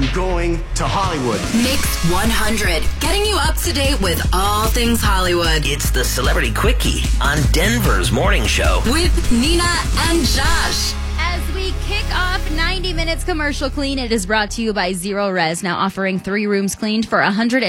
I'm going to Hollywood. Mix 100, getting you up to date with all things Hollywood. It's the Celebrity Quickie on Denver's Morning Show. With Nina and Josh. As we kick off 90 Minutes Commercial Clean, it is brought to you by Zero Res, now offering 3 rooms cleaned for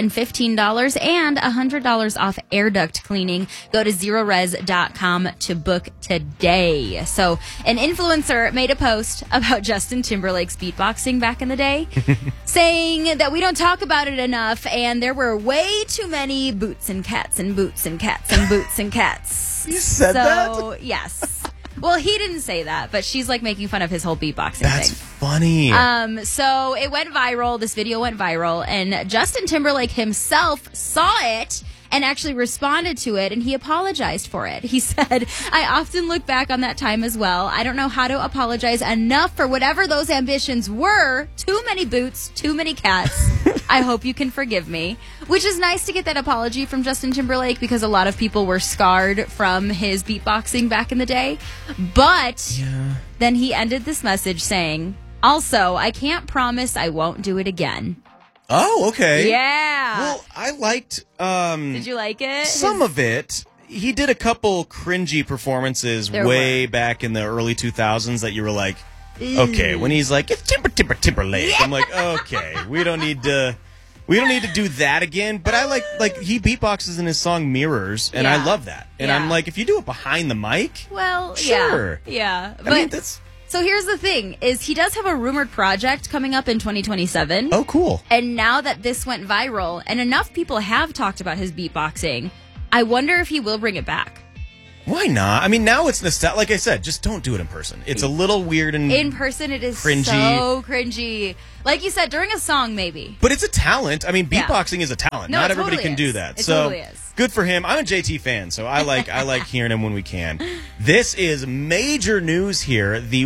$115 and $100 off air duct cleaning. Go to zerores.com to book today. So an influencer made a post about Justin Timberlake's beatboxing back in the day, saying that we don't talk about it enough, and there were way too many boots and cats and boots and cats and boots and cats. You said that? So, yes. Well, he didn't say that, but she's like making fun of his whole beatboxing That's thing. funny. So it went viral. This video went viral, and Justin Timberlake himself saw it and actually responded to it, and he apologized for it. He said, I often look back on that time as well. I don't know how to apologize enough for whatever those ambitions were. Too many boots, too many cats. I hope you can forgive me. Which is nice to get that apology from Justin Timberlake, because a lot of people were scarred from his beatboxing back in the day. But then he ended this message saying, also, I can't promise I won't do it again. Oh, okay. Yeah. Well, I liked Did you like it? some of it. He did a couple cringy performances way back in the early 2000s that you were like, okay, when he's like, it's Timberlake. Yeah. I'm like, okay, we don't need to do that again. But I like he beatboxes in his song Mirrors, and I love that. And I'm like, if you do it behind the mic, well, sure. Yeah. I mean, that's... So here's the thing, is he does have a rumored project coming up in 2027. Oh, cool. And now that this went viral, and enough people have talked about his beatboxing, I wonder if he will bring it back. Why not? I mean, now it's nostalgic. Like I said, just don't do it in person. It's a little weird and in person, it is cringy. so cringy. Like you said, during a song, maybe. But it's a talent. I mean, beatboxing is a talent. No, not it everybody totally can do is. that. It So totally is. Good for him. I'm a JT fan, so I like hearing him when we can. This is major news here. The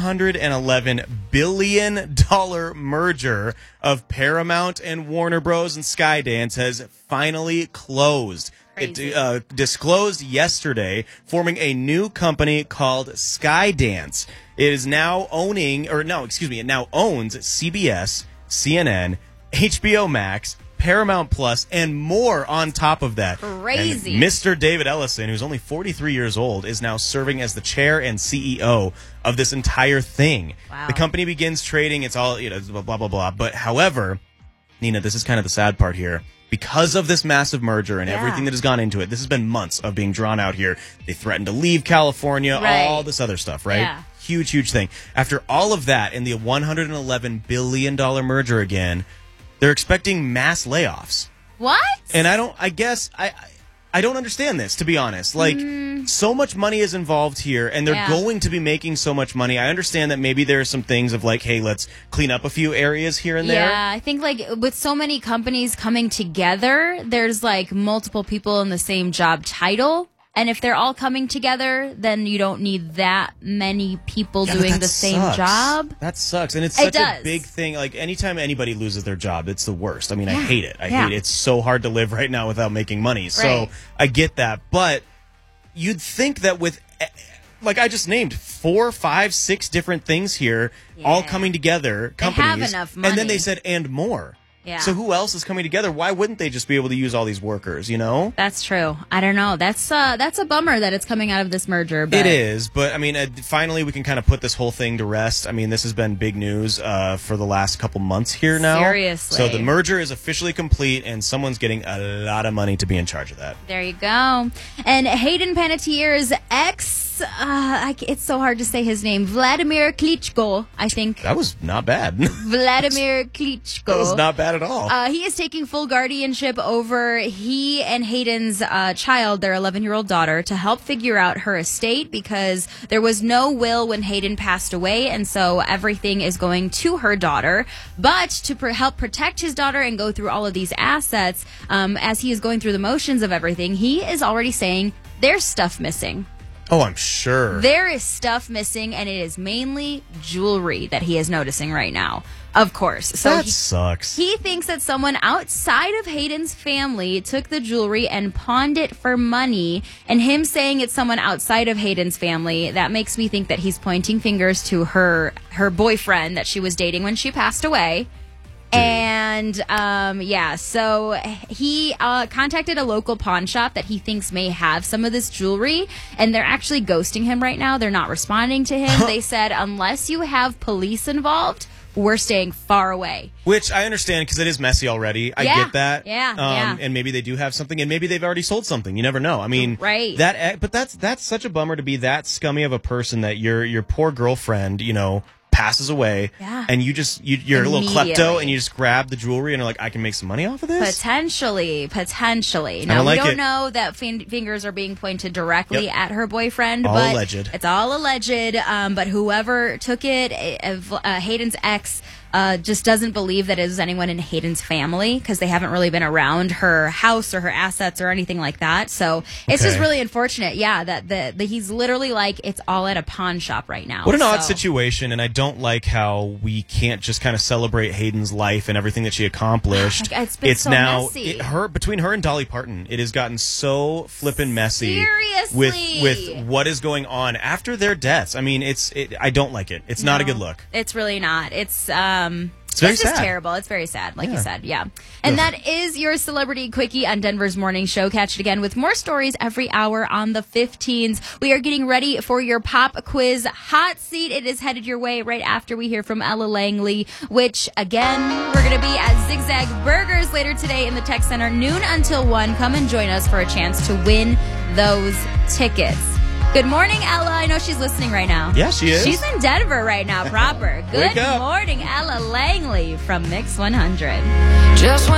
$111 billion merger of Paramount and Warner Bros. And Skydance has finally closed. Crazy. It disclosed yesterday, forming a new company called Skydance. It is now it now owns CBS, CNN, HBO Max, Paramount Plus, and more on top of that. Crazy. And Mr. David Ellison, who's only 43 years old, is now serving as the chair and CEO of this entire thing. Wow. The company begins trading. It's all, blah, blah, blah. But however, Nina, this is kind of the sad part here. Because of this massive merger and everything that has gone into it, this has been months of being drawn out here. They threatened to leave California, all this other stuff, right? Yeah. Huge, huge thing. After all of that and the $111 billion merger again, they're expecting mass layoffs. What? And I don't understand this, to be honest. Like, so much money is involved here, and they're going to be making so much money. I understand that maybe there are some things of like, hey, let's clean up a few areas here and there. Yeah, I think like with so many companies coming together, there's like multiple people in the same job title. And if they're all coming together, then you don't need that many people doing the same job. That sucks. And it's such a big thing. Like, anytime anybody loses their job, it's the worst. I mean, I hate it. I hate it. It's so hard to live right now without making money. So I get that. But you'd think that with, like I just named 4, 5, 6 different things here, all coming together, companies. They have enough money. And then they said, and more. Yeah. So who else is coming together? Why wouldn't they just be able to use all these workers, That's true. I don't know. That's a bummer that it's coming out of this merger. But it is, but I mean, finally we can kind of put this whole thing to rest. I mean, this has been big news for the last couple months here now. Seriously. So the merger is officially complete, and someone's getting a lot of money to be in charge of that. There you go. And Hayden Panettiere's ex, it's so hard to say his name, Vladimir Klitschko, I think. That was not bad. Vladimir Klitschko. That was not bad at all. He is taking full guardianship over he and Hayden's child, their 11-year-old daughter, to help figure out her estate, because there was no will when Hayden passed away, and so everything is going to her daughter. But to help protect his daughter and go through all of these assets, as he is going through the motions of everything, he is already saying there's stuff missing. Oh, I'm sure. There is stuff missing, and it is mainly jewelry that he is noticing right now. Of course. So that sucks. He thinks that someone outside of Hayden's family took the jewelry and pawned it for money, and him saying it's someone outside of Hayden's family, that makes me think that he's pointing fingers to her boyfriend that she was dating when she passed away. And, so he contacted a local pawn shop that he thinks may have some of this jewelry, and they're actually ghosting him right now. They're not responding to him. They said, unless you have police involved, we're staying far away. Which I understand because it is messy already. I get that. Yeah. And maybe they do have something, and maybe they've already sold something. You never know. I mean, right. But that's such a bummer to be that scummy of a person that your poor girlfriend, passes away, and you're a little klepto, and you just grab the jewelry and are like, I can make some money off of this? Potentially. Now, we don't know that fingers are being pointed directly at her boyfriend. All but alleged. It's all alleged, but whoever took it, Hayden's ex, just doesn't believe that it was anyone in Hayden's family because they haven't really been around her house or her assets or anything like that. So it's just really unfortunate, that he's literally like, it's all at a pawn shop right now. What an odd situation, and I don't like how we can't just kind of celebrate Hayden's life and everything that she accomplished. It's been so messy. Between her and Dolly Parton, it has gotten so flippin' messy. Seriously. With what is going on after their deaths. I mean, I don't like it. It's not a good look. It's really not. It's very just sad. terrible. It's very sad, like you said. Yeah. And that is your Celebrity Quickie on Denver's Morning Show. Catch it again with more stories every hour on the 15s. We are getting ready for your pop quiz hot seat. It is headed your way right after we hear from Ella Langley, which, again, we're going to be at Zigzag Burgers later today in the Tech Center, noon until 1. Come and join us for a chance to win those tickets. Good morning, Ella. I know she's listening right now. Yeah, she is. She's in Denver right now, proper. Good morning, Ella Langley from Mix 100. Just when